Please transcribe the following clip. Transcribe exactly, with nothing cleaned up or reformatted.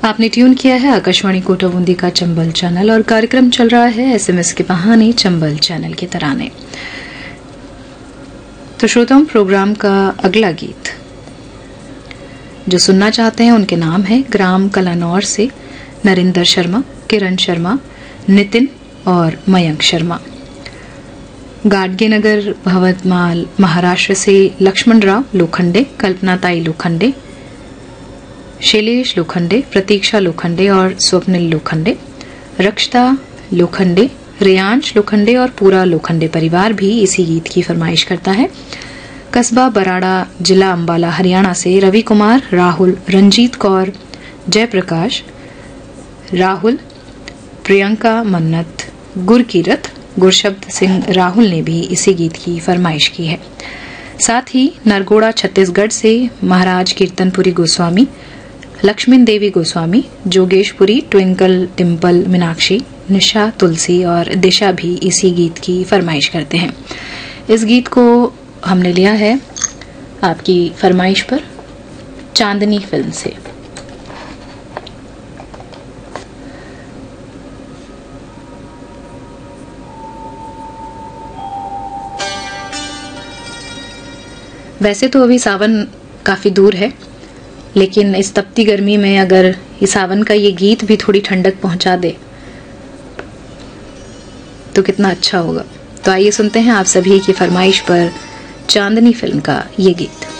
आपने ट्यून किया है आकाशवाणी कोटा बूंदी का चंबल चैनल और कार्यक्रम चल रहा है एसएमएस के बहाने चंबल चैनल के तराने। तो श्रोताओं, प्रोग्राम का अगला गीत जो सुनना चाहते हैं उनके नाम है ग्राम कलानौर से नरेंद्र शर्मा, किरण शर्मा, नितिन और मयंक शर्मा। गाडगे नगर भवतमाल महाराष्ट्र से लक्ष्मण राव लोखंडे, कल्पना ताई लोखंडे, शैलेश लोखंडे, प्रतीक्षा लोखंडे और स्वप्निल लोखंडे, रक्षता लोखंडे, रेयांश लोखंडे और पूरा लोखंडे परिवार भी इसी गीत की फरमाइश करता है। कस्बा बराड़ा, जिला अंबाला, हरियाणा से रवि कुमार, राहुल, रंजीत कौर, जयप्रकाश, राहुल, प्रियंका, मन्नत, गुरकीरत, गुरशब्द सिंह राहुल ने भी इसी गीत की फरमाइश की है। साथ ही नरगोड़ा छत्तीसगढ़ से महाराज कीर्तनपुरी गोस्वामी, लक्ष्मण देवी गोस्वामी, जोगेशपुरी, ट्विंकल, टिम्पल, मीनाक्षी, निशा, तुलसी और दिशा भी इसी गीत की फरमाइश करते हैं। इस गीत को हमने लिया है आपकी फरमाइश पर चांदनी फिल्म से। वैसे तो अभी सावन काफी दूर है, लेकिन इस तपती गर्मी में अगर ये सावन का ये गीत भी थोड़ी ठंडक पहुंचा दे तो कितना अच्छा होगा। तो आइए सुनते हैं आप सभी की फरमाइश पर चांदनी फिल्म का ये गीत।